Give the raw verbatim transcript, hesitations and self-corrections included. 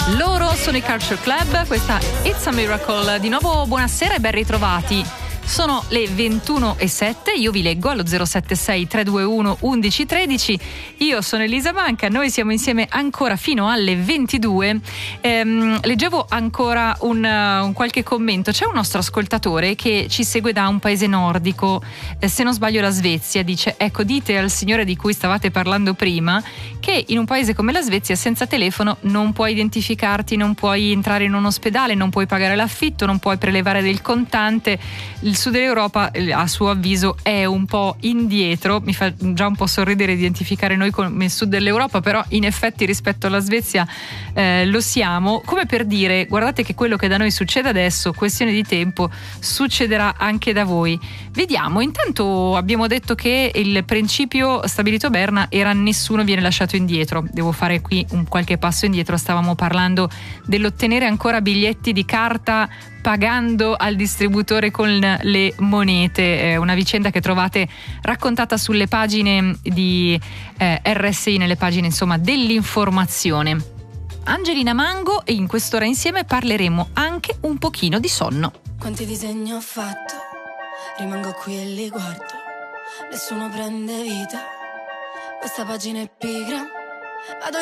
Loro sono i Culture Club, questa It's a Miracle. Di nuovo buonasera e ben ritrovati. Sono le ventuno e sette, io vi leggo allo zero sette sei tre due uno uno uno uno tre. Io sono Elisa Manca, noi siamo insieme ancora fino alle ventidue. Ehm, leggevo ancora un, uh, un qualche commento. C'è un nostro ascoltatore che ci segue da un paese nordico, eh, se non sbaglio la Svezia. Dice: ecco, dite al signore di cui stavate parlando prima che in un paese come la Svezia senza telefono non puoi identificarti, non puoi entrare in un ospedale, non puoi pagare l'affitto, non puoi prelevare del contante. Il sud dell'Europa, a suo avviso, è un po' indietro. Mi fa già un po' sorridere identificare noi come il sud dell'Europa, però in effetti rispetto alla Svezia eh, lo siamo. Come per dire: guardate che quello che da noi succede adesso, questione di tempo, succederà anche da voi. Vediamo. Intanto abbiamo detto che il principio stabilito a Berna era nessuno viene lasciato indietro. Devo fare qui un qualche passo indietro. Stavamo parlando dell'ottenere ancora biglietti di carta pagando al distributore con le monete, eh, una vicenda che trovate raccontata sulle pagine di eh, R S I, nelle pagine insomma dell'informazione. Angelina Mango, e in quest'ora insieme parleremo anche un pochino di sonno. Quanti disegni ho fatto, rimango qui e li guardo, nessuno prende vita, questa pagina è pigra, vado